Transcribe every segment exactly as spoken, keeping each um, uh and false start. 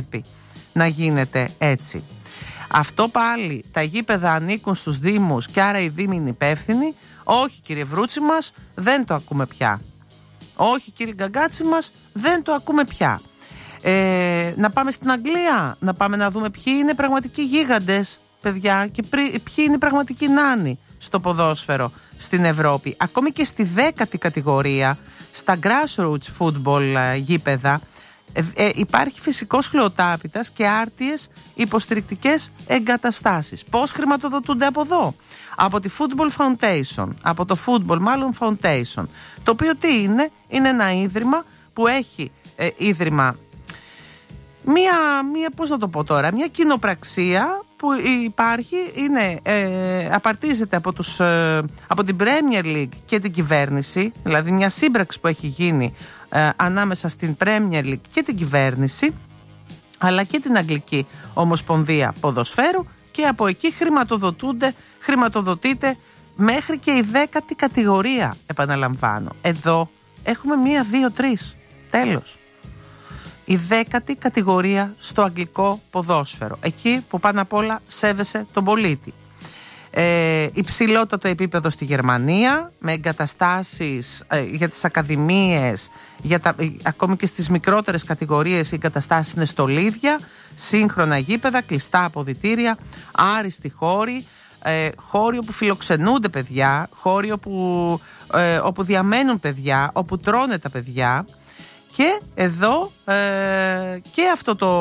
πρέπει να γίνεται έτσι. Αυτό πάλι, τα γήπεδα ανήκουν στους δήμους και άρα οι δήμοι είναι υπεύθυνοι. Όχι κύριε Βρούτσι μας, δεν το ακούμε πια. Όχι κύριε Γκαγκάτσι μας, δεν το ακούμε πια. Ε, να πάμε στην Αγγλία, να πάμε να δούμε ποιοι είναι πραγματικοί γίγαντες, παιδιά, και ποιοι είναι οι πραγματικοί νάνοι στο ποδόσφαιρο στην Ευρώπη. Ακόμη και στη δέκατη κατηγορία, στα grassroots football γήπεδα, ε, ε, υπάρχει φυσικός χλωοτάπητας και άρτιες υποστηρικτικές εγκαταστάσεις. Πώς χρηματοδοτούνται από εδώ? Από τη Football Foundation, από το Football μάλλον Foundation, το οποίο τι είναι? Είναι ένα ίδρυμα που έχει ε, ίδρυμα Μία, μία, πώς να το πω τώρα, μια κοινοπραξία που υπάρχει, είναι, ε, απαρτίζεται από, τους, ε, από την Premier League και την κυβέρνηση, δηλαδή μια σύμπραξη που έχει γίνει ε, ανάμεσα στην Premier League και την κυβέρνηση, αλλά και την Αγγλική Ομοσπονδία Ποδοσφαίρου, και από εκεί χρηματοδοτούνται, χρηματοδοτείται μέχρι και η δέκατη κατηγορία, επαναλαμβάνω. Εδώ έχουμε μία, δύο, τρεις, τέλος. Η δέκατη κατηγορία στο αγγλικό ποδόσφαιρο. Εκεί που πάνω απ' όλα σέβεσαι τον πολίτη. Ε, υψηλότατο επίπεδο στη Γερμανία, με εγκαταστάσεις ε, για τις ακαδημίες, για τα, ε, ακόμη και στις μικρότερες κατηγορίες οι εγκαταστάσεις είναι στολίδια, σύγχρονα γήπεδα, κλειστά αποδυτήρια, άριστοι χώροι, ε, χώροι όπου φιλοξενούνται παιδιά, χώροι όπου, ε, όπου διαμένουν παιδιά, όπου τρώνε τα παιδιά. Και εδώ ε, και, αυτό το,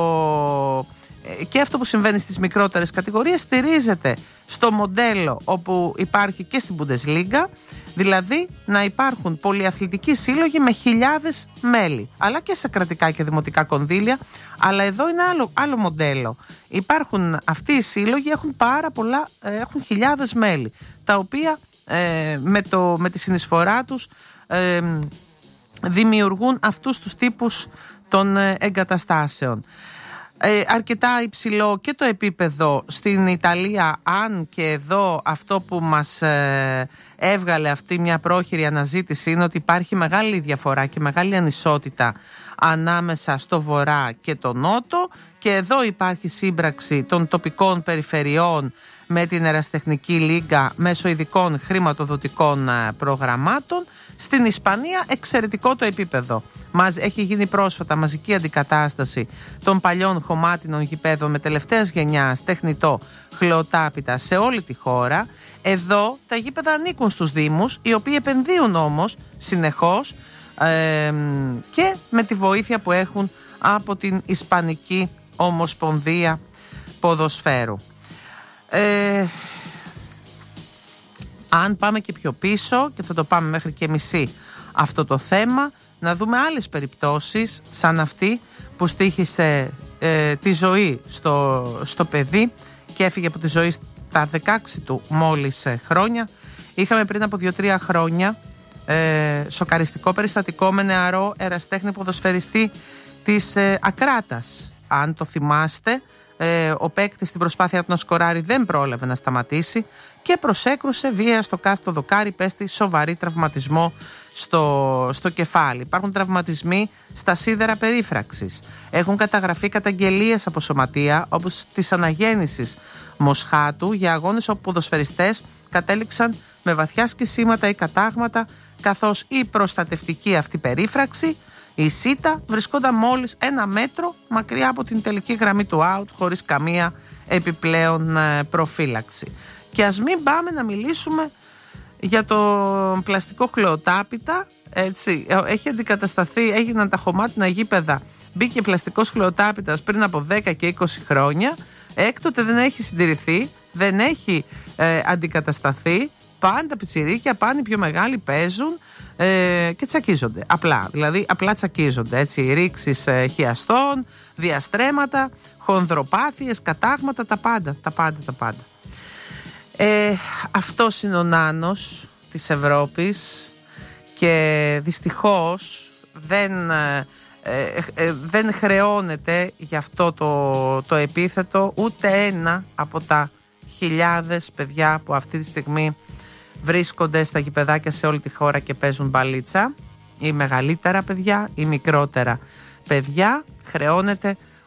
ε, και αυτό που συμβαίνει στις μικρότερες κατηγορίες στηρίζεται στο μοντέλο όπου υπάρχει και στην Bundesliga, δηλαδή να υπάρχουν πολυαθλητικοί σύλλογοι με χιλιάδες μέλη, αλλά και σε κρατικά και δημοτικά κονδύλια. Αλλά εδώ είναι άλλο, άλλο μοντέλο. Υπάρχουν αυτοί οι σύλλογοι, έχουν πάρα πολλά, έχουν χιλιάδες μέλη, τα οποία ε, με, το, με τη συνεισφορά τους ε, δημιουργούν αυτούς τους τύπους των εγκαταστάσεων. Ε, αρκετά υψηλό και το επίπεδο στην Ιταλία, αν και εδώ αυτό που μας ε, έβγαλε αυτή μια πρόχειρη αναζήτηση είναι ότι υπάρχει μεγάλη διαφορά και μεγάλη ανισότητα ανάμεσα στο βορρά και το νότο, και εδώ υπάρχει σύμπραξη των τοπικών περιφερειών με την Ερασιτεχνική Λίγκα μέσω ειδικών χρηματοδοτικών προγραμμάτων. Στην Ισπανία εξαιρετικό το επίπεδο. Μας έχει γίνει πρόσφατα μαζική αντικατάσταση των παλιών χωμάτινων γηπέδων με τελευταίας γενιάς τεχνητό χλωοτάπητα σε όλη τη χώρα. Εδώ τα γήπεδα ανήκουν στους δήμους, οι οποίοι επενδύουν όμως συνεχώς ε, και με τη βοήθεια που έχουν από την Ισπανική Ομοσπονδία Ποδοσφαίρου. Ε, αν πάμε και πιο πίσω, και θα το πάμε μέχρι και μισή αυτό το θέμα, να δούμε άλλες περιπτώσεις σαν αυτή που στοίχησε ε, τη ζωή στο, στο παιδί και έφυγε από τη ζωή στα δεκαέξι του μόλις ε, χρόνια. Είχαμε πριν από δύο τρία χρόνια ε, σοκαριστικό περιστατικό με νεαρό ερασιτέχνη ποδοσφαιριστή της ε, Ακράτας. Αν το θυμάστε, ε, ο παίκτης στην προσπάθεια του να σκοράρει δεν πρόλαβε να σταματήσει και προσέκρουσε βία στο κάθετο δοκάρι, πέστη σοβαρή τραυματισμό στο, στο κεφάλι. Υπάρχουν τραυματισμοί στα σίδερα περίφραξης. Έχουν καταγραφεί καταγγελίες από σωματεία όπως της αναγέννησης Μοσχάτου για αγώνες όπου ποδοσφαιριστές κατέληξαν με βαθιά σκισίματα ή κατάγματα, καθώς η προστατευτική αυτή περίφραξη, η ΣΥΤΑ, βρισκόταν μόλις ένα μέτρο μακριά από την τελική γραμμή του out, χωρίς καμία επιπλέον προφύλαξη. Και ας μην πάμε να μιλήσουμε για το πλαστικό χλωοτάπητα, έτσι, έχει αντικατασταθεί, έγιναν τα χωμάτινα γήπεδα, μπήκε πλαστικός χλωοτάπητας πριν από δέκα και είκοσι χρόνια, έκτοτε δεν έχει συντηρηθεί, δεν έχει ε, αντικατασταθεί, πάντα πιτσιρίκια, πάνε πιο μεγάλοι, παίζουν ε, και τσακίζονται, απλά, δηλαδή απλά τσακίζονται, έτσι, ρήξεις ε, χιαστών, διαστρέμματα, χονδροπάθειες, κατάγματα, τα πάντα, τα πάντα, τα πάντα. Ε, αυτός είναι ο νάνος της Ευρώπης και δυστυχώς δεν, ε, ε, δεν χρεώνεται γι' αυτό το, το επίθετο ούτε ένα από τα χιλιάδες παιδιά που αυτή τη στιγμή βρίσκονται στα γηπεδάκια σε όλη τη χώρα και παίζουν μπαλίτσα, ή μεγαλύτερα παιδιά ή μικρότερα παιδιά. Χρεώνεται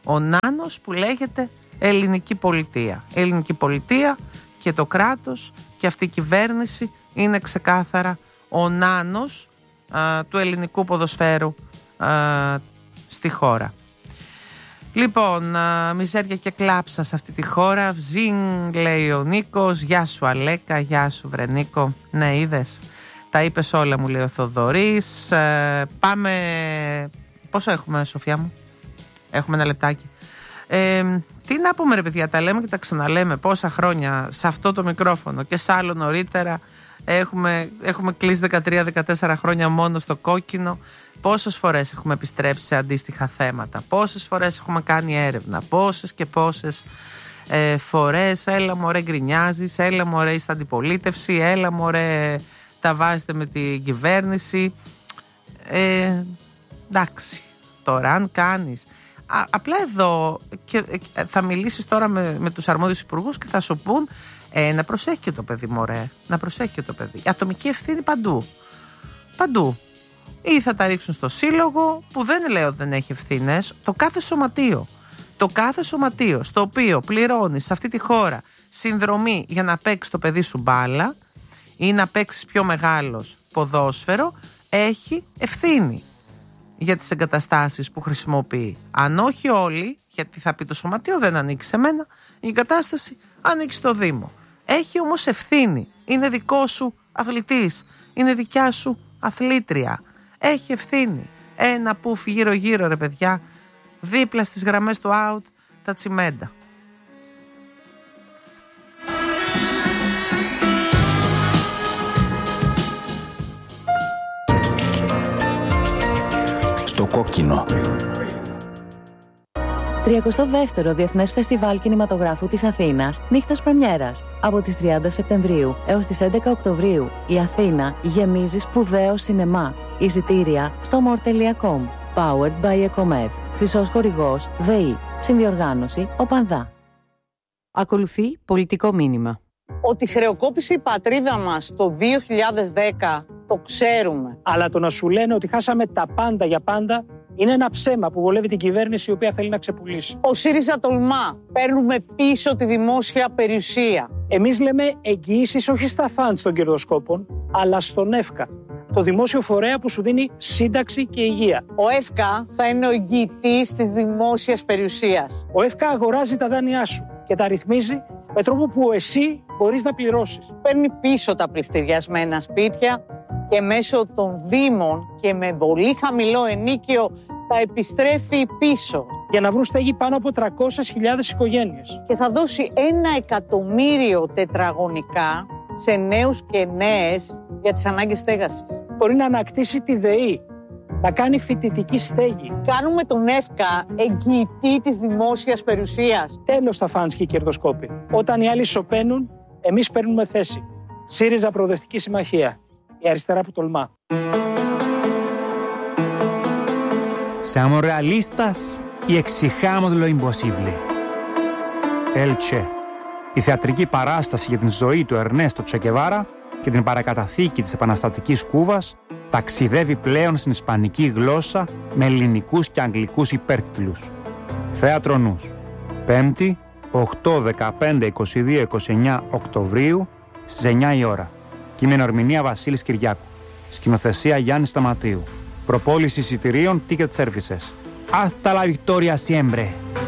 Ο νάνος που λέγεται ελληνική πολιτεία. Ελληνική πολιτεία και το κράτος και αυτή η κυβέρνηση είναι ξεκάθαρα ο νάνος α, του ελληνικού ποδοσφαίρου α, στη χώρα. Λοιπόν, α, μιζέρια και κλάψα σε αυτή τη χώρα. Βζίν, λέει ο Νίκος. Γεια σου Αλέκα, γεια σου βρε Νίκο. Ναι, είδες, τα είπες όλα, μου λέει ο Θοδωρής. ε, Πάμε. Πόσο έχουμε, Σοφιά μου? Έχουμε ένα λεπτάκι. ε, Τι να πούμε ρε παιδιά, τα λέμε και τα ξαναλέμε πόσα χρόνια σε αυτό το μικρόφωνο και σε άλλο νωρίτερα. Έχουμε, έχουμε κλείσει δεκατρία δεκατέσσερα χρόνια μόνο στο κόκκινο. Πόσες φορές έχουμε επιστρέψει σε αντίστοιχα θέματα, πόσες φορές έχουμε κάνει έρευνα, πόσες και πόσες ε, φορές έλα μωρέ γκρινιάζεις, έλα μωρέ είστε αντιπολίτευση, έλα μωρέ τα βάζετε με την κυβέρνηση. ε, Εντάξει, τώρα αν κάνεις Α, απλά εδώ και, ε, θα μιλήσεις τώρα με, με τους αρμόδιους υπουργούς και θα σου πούν ε, να προσέχει και το παιδί μωρέ, να προσέχει και το παιδί. Η ατομική ευθύνη παντού, παντού. Ή θα τα ρίξουν στο σύλλογο, που δεν λέω ότι δεν έχει ευθύνες, το κάθε σωματείο. Το κάθε σωματείο στο οποίο πληρώνεις σε αυτή τη χώρα συνδρομή για να παίξεις το παιδί σου μπάλα ή να παίξεις πιο μεγάλος ποδόσφαιρο, έχει ευθύνη για τις εγκαταστάσεις που χρησιμοποιεί. Αν όχι όλοι, γιατί θα πει το σωματείο δεν ανήκει σε μένα, η εγκατάσταση ανήκει στο Δήμο. Έχει όμως ευθύνη. Είναι δικό σου αθλητής, είναι δικιά σου αθλήτρια. Έχει ευθύνη. Ένα πουφ γύρω γύρω ρε παιδιά, δίπλα στις γραμμές του out τα τσιμέντα. Στο κόκκινο. τριακοστό δεύτερο Διεθνές Φεστιβάλ Κινηματογράφου της Αθήνας, νύχτας πρεμιέρας. Από τις τριάντα Σεπτεμβρίου έως τις έντεκα Οκτωβρίου, η Αθήνα γεμίζει σπουδαίο σινεμά. Εισιτήρια στο more τελεία com. Powered by Ecomed. Χρυσός χορηγός ΔΕΗ. Συνδιοργάνωση ΟΠΑΝΔΑ. Ακολουθεί πολιτικό μήνυμα. Ότι χρεοκόπησε η πατρίδα μας το δύο χιλιάδες δέκα, το ξέρουμε. Αλλά το να σου λένε ότι χάσαμε τα πάντα για πάντα είναι ένα ψέμα που βολεύει την κυβέρνηση η οποία θέλει να ξεπουλήσει. Ο ΣΥΡΙΖΑ τολμά. Παίρνουμε πίσω τη δημόσια περιουσία. Εμείς λέμε εγγυήσεις όχι στα φαντς των κερδοσκόπων, αλλά στον ΕΦΚΑ. Το δημόσιο φορέα που σου δίνει σύνταξη και υγεία. Ο ΕΦΚΑ θα είναι ο εγγυητής της δημόσιας περιουσίας. Ο ΕΦΚΑ αγοράζει τα δάνειά σου και τα ρυθμίζει με τρόπο που εσύ μπορείς να πληρώσεις. Παίρνει πίσω τα πληστηριασμένα σπίτια και μέσω των δήμων και με πολύ χαμηλό ενίκιο τα επιστρέφει πίσω. Για να βρουν στέγη πάνω από τριακόσιες χιλιάδες οικογένειες. Και θα δώσει ένα εκατομμύριο τετραγωνικά σε νέους και νέες για τις ανάγκες στέγασης. Μπορεί να ανακτήσει τη ΔΕΗ, να κάνει φοιτητική στέγη. Κάνουμε τον ΕΦΚΑ εγγυητή της δημόσιας περιουσίας. Τέλος τα φαντς και οι κερδοσκόποι. Όταν οι άλλοι σωπαίνουν, εμείς παίρνουμε θέση. ΣΥΡΙΖΑ Προοδευτική Συμμαχία. Η αριστερά που τολμά. Siamo realistas y exijamos lo imposible. Έλτσε. Η θεατρική παράσταση για την ζωή του Ερνέστο Τσεκεβάρα και την παρακαταθήκη της επαναστατικής Κούβας ταξιδεύει πλέον στην ισπανική γλώσσα με ελληνικούς και αγγλικούς υπέρτιτλους. Θέατρο Νους. Πέμπτη, οκτώ, δεκαπέντε, είκοσι δύο, είκοσι εννέα Οκτωβρίου στις εννιά η ώρα. Κείμενο ερμηνεία Βασίλης Κυριάκου. Σκηνοθεσία Γιάννη Σταματίου. Προπόληση εισιτηρίων Ticket Services. Hasta la victoria siempre.